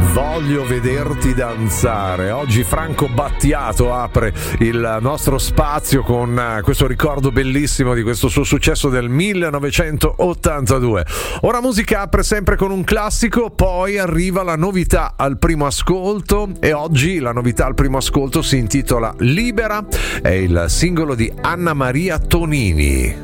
Voglio vederti danzare. Oggi Franco Battiato apre il nostro spazio con questo ricordo bellissimo di questo suo successo del 1982. Ora musica apre sempre con un classico, poi arriva la novità al primo ascolto e oggi la novità al primo ascolto si intitola Libera, è il singolo di Anna Maria Tonini.